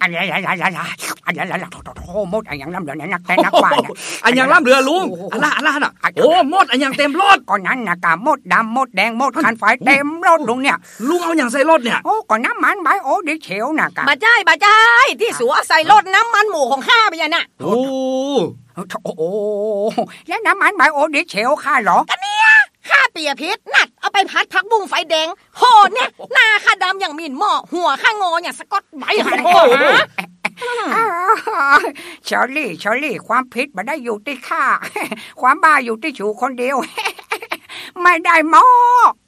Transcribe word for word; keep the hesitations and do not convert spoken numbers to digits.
อันนี้อะไรอะไรอะไรอันนี้อะไรโอ้มดอันยังล้ำเรือนักแต่นักว่าอันยังล้ำเรือลุงอันละอันละน่ะโอ้มดอันยังเต็มรถก่อนนั้นนะกะมดดำมดแดงมดคันไฟเต็มรถลุงเนี่ยลุงเอาอย่างใส่รถเนี่ยโอ้ก่อนน้ำมันไบโอดิเชลน่ะกะบาจ้ายบาจ้ายที่สัวใส่รถน้ำมันหมูของข้าไปยันน่ะโอ้โอ้แล้วน้ำมันไบโอดิเชลข้าเหรอกันเนี่ยข้าเปียพิษนัดเอาไปพัดพักบุ้งไฟแดงโหดเนี่ยหน้าข้าดำอย่างมินหม้อหัวข้างออย่างสกอตใบหันโอ้เชอรี่เชอรี่ความผิดไม่ได้อยู่ที่ข้าความบ้าอยู่ที่ชูคนเดียวไม่ได้หม้อ